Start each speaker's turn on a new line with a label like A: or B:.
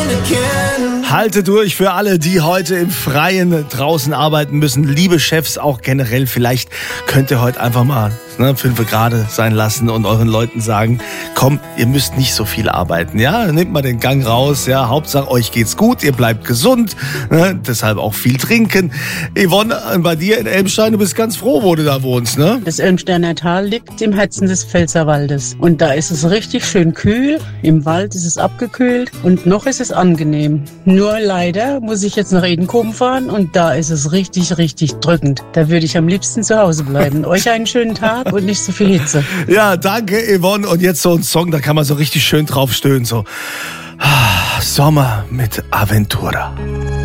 A: Halte durch für alle, die heute im Freien draußen arbeiten müssen. Liebe Chefs, auch generell, vielleicht könnt ihr heute einfach mal 5 Grad sein lassen und euren Leuten sagen, komm, ihr müsst nicht so viel arbeiten. Ja, nehmt mal den Gang raus. Ja, Hauptsache euch geht's gut, ihr bleibt gesund. Deshalb auch viel trinken. Yvonne, bei dir in Elmstein, du bist ganz froh, wo du da wohnst, ne?
B: Das Elmsteiner Tal liegt im Herzen des Pfälzerwaldes. Und da ist es richtig schön kühl. Im Wald ist es abgekühlt und noch ist es angenehm. Nur leider muss ich jetzt nach Edenkoben fahren und da ist es richtig, richtig drückend. Da würde ich am liebsten zu Hause bleiben. Euch einen schönen Tag und nicht so viel Hitze.
A: Ja, danke Yvonne. Und jetzt so ein Song, da kann man so richtig schön drauf stöhnen. So Sommer mit Aventura.